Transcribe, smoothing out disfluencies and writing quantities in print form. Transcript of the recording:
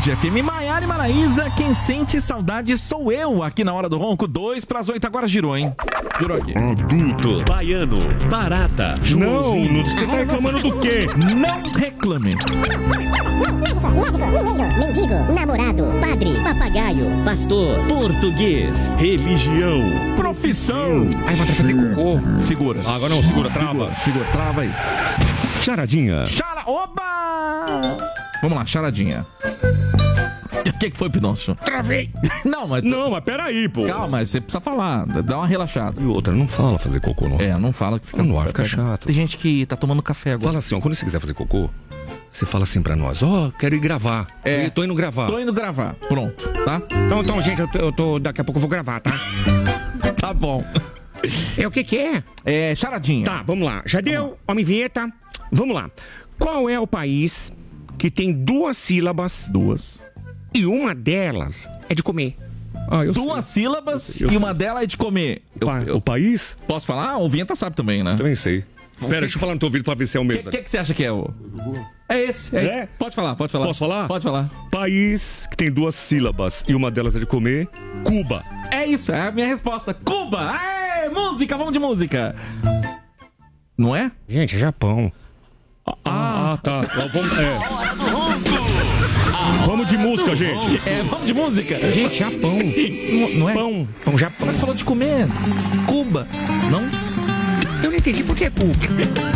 Band FM, Maiara e Maraísa, quem sente saudade sou eu, aqui na Hora do Ronco, 2:08, agora girou, hein? Girou aqui. Adulto, baiano, barata, Não, você tá reclamando do quê? Não reclame. Médico, mineiro, mendigo, namorado, padre, papagaio, pastor, português, religião, profissão. Ai, vai fazer cocô. Segura. Agora não, segura, trava. Segura, trava aí. charadinha. Oba! Vamos lá, charadinha. O que foi, Pinócio? Travei. Não, mas peraí, pô. calma, você precisa falar, dá uma relaxada. E outra, não fala fazer cocô, não. Não fala que fica no ar, fica chato. Tem gente que tá tomando café agora. Fala assim, ó, quando você quiser fazer cocô, você fala assim pra nós, quero ir gravar. Tô indo gravar. Tô indo gravar, pronto, tá? Então, gente, eu tô. Daqui a pouco eu vou gravar, tá? Tá bom. O que é? É charadinha. Tá, vamos lá. Já deu? Homem vinheta. Vamos lá. Qual é o país que tem 2 sílabas? 2. E uma delas é de comer. Eu 2 sílabas Eu e sei. uma delas é de comer. O país? Posso falar? O Vinheta sabe também, né? Também sei. Pera, deixa eu falar no teu ouvido pra ver se é o O mesmo. que você acha que é o? É esse. Pode falar. Posso falar? Pode falar. País que tem 2 sílabas e uma delas é de comer, Cuba. É isso, é a minha resposta. Cuba! Aê, música, vamos de música. Não é? Gente, é Japão. Tá. Vamos de música, gente. Vamos de música. Gente, Japão. Não é? Pão, Japão. Mas falou de comer. Cuba. Não? Eu não entendi por que Cuba.